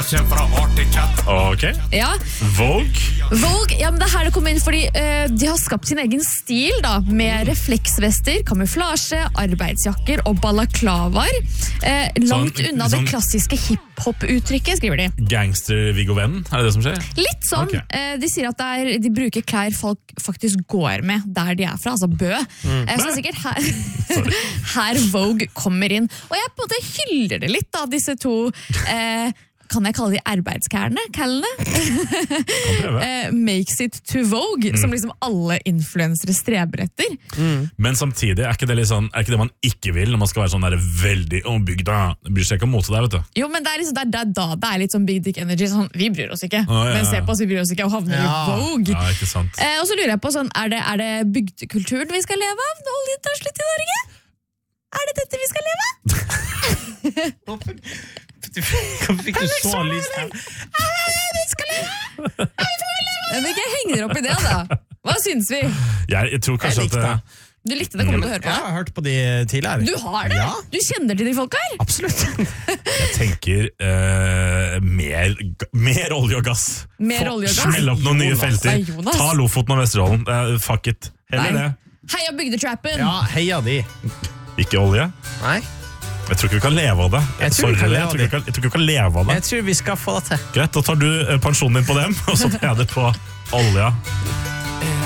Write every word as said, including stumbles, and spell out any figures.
Alla känner fra Arctic Cat. Ok. Ja. Vogue. Vogue, ja, men det er her det kommer inn, fordi uh, de har skapt sin egen stil da, med refleksvester, kamuflasje, arbeidsjakker og balaklavaer. Uh, langt Sånn- unna sånn- det klassiske hip-hop-uttrykket, skriver de. Gangster-Viggo Venn, er det det som skjer? Litt sånn. Ok. Uh, de sier at det er, de bruker klær folk faktisk går med der de er fra, altså Bø. Mm. Uh, så sikkert her, her Vogue kommer inn. Og jeg på en måte hyller det litt, da, disse to uh, kan jeg kalle de arbeidskærne, kallene? uh, makes it to Vogue, mm. som liksom alle influensere streber etter. Mm. Men samtidig, er ikke, det litt sånn, er ikke det man ikke vil, når man skal være sånn der veldig ombygda, bryr seg ikke om mote der, vet du. Jo, men det er, liksom, det er, det er da det er litt sånn big dick energy, sånn, vi bryr oss ikke, oh, ja. men se på oss, vi bryr oss ikke, og havner ja. i Vogue. Ja, ikke sant. Uh, og så lurer jeg på, sånn, er det, er det bygdekulturen vi skal leve av når oljen tar slutt i Norge? Er det dette vi skal leve av? Hvorfor fikk du så lyst her? Vi skal leve! Men ikke heng dere opp i det, da. Hva syns vi? Jeg, jeg tror kanskje jeg at... Du likte det, kommer du til å høre på? Jeg har hørt på de tidligere. Du har det? Ja. Du kjenner til de folka her? Absolutt. Jeg tenker uh, mer, mer olje og gass. Mer Få, olje og gass? Smell opp noen nye felter. Jonas. Ta Lofoten og Vesterålen. Uh, fuck it. Heller Nei. det. Heia bygdetrappen! Ja, heia de. Ikke olje. Nei. Jeg tror ikke vi kan leve av det. Jeg tror, Sorry, vi kan leve jeg, tror ikke, jeg tror ikke vi kan leve av det. Jeg tror vi skal få det til. Greit, da tar du pensjonen din på dem, og så tar jeg det på olja.